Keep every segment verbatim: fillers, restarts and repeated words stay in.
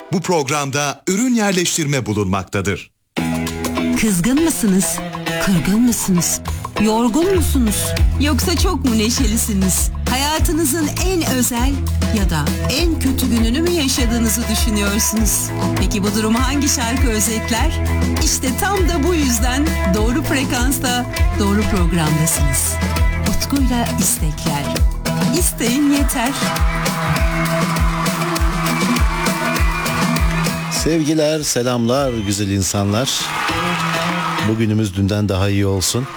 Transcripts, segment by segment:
Bu programda ürün yerleştirme bulunmaktadır. Kızgın mısınız? Kırgın mısınız? Yorgun musunuz? Yoksa çok mu neşelisiniz? Hayatınızın en özel ya da en kötü gününü mü yaşadığınızı düşünüyorsunuz? Peki bu durumu hangi şarkı özetler? İşte tam da bu yüzden doğru frekansta, doğru programdasınız. Utku'yla istekler. İsteyin yeter. Sevgiler, selamlar güzel insanlar. Bugünümüz dünden daha iyi olsun.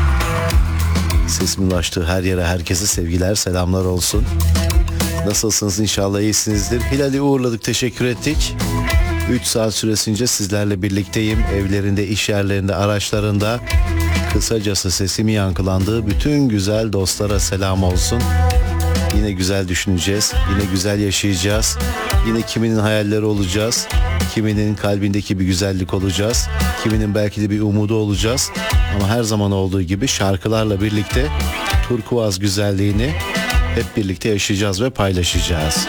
Sesimin ulaştığı her yere herkese sevgiler, selamlar olsun. Nasılsınız? İnşallah iyisinizdir. Hilal'i uğurladık, teşekkür ettik. üç saat süresince sizlerle birlikteyim. Evlerinde, iş yerlerinde, araçlarında. Kısacası sesimin yankılandığı bütün güzel dostlara selam olsun. Yine güzel düşüneceğiz, yine güzel yaşayacağız. Yine kiminin hayalleri olacağız, kiminin kalbindeki bir güzellik olacağız, kiminin belki de bir umudu olacağız. Ama her zaman olduğu gibi şarkılarla birlikte turkuaz güzelliğini hep birlikte yaşayacağız ve paylaşacağız.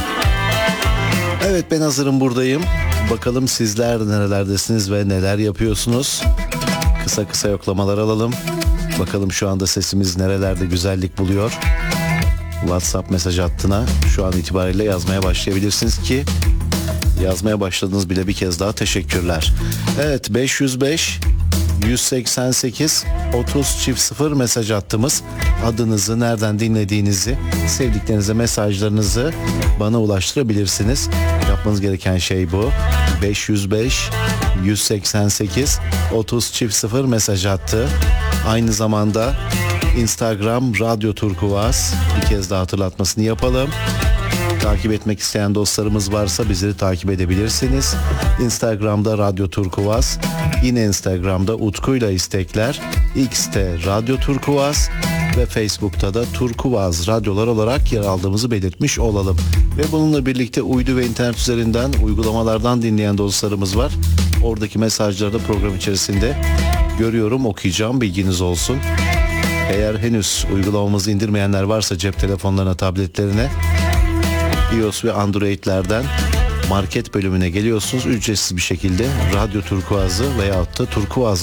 Evet, ben hazırım, buradayım. Bakalım sizler nerelerdesiniz ve neler yapıyorsunuz? Kısa kısa yoklamalar alalım. Bakalım şu anda sesimiz nerelerde güzellik buluyor? WhatsApp mesaj hattına şu an itibariyle yazmaya başlayabilirsiniz ki yazmaya başladınız bile, bir kez daha teşekkürler. Evet, beş yüz beş yüz seksen sekiz otuz çift sıfır mesaj hattımız. Adınızı, nereden dinlediğinizi, sevdiklerinize mesajlarınızı bana ulaştırabilirsiniz. Yapmanız gereken şey bu. beş yüz beş yüz seksen sekiz otuz çift sıfır mesaj hattı. Aynı zamanda Instagram Radyo Turkuaz, bir kez daha hatırlatmasını yapalım. Takip etmek isteyen dostlarımız varsa bizleri takip edebilirsiniz. Instagram'da Radyo Turkuaz, yine Instagram'da Utku'yla istekler, X'te Radyo Turkuaz ve Facebook'ta da Turkuaz Radyolar olarak yer aldığımızı belirtmiş olalım. Ve bununla birlikte uydu ve internet üzerinden, uygulamalardan dinleyen dostlarımız var. Oradaki mesajları da program içerisinde görüyorum, okuyacağım, bilginiz olsun. Eğer henüz uygulamamızı indirmeyenler varsa cep telefonlarına, tabletlerine, iOS ve Android'lerden market bölümüne geliyorsunuz. Ücretsiz bir şekilde Radyo Turkuaz'ı veyahut da Turkuaz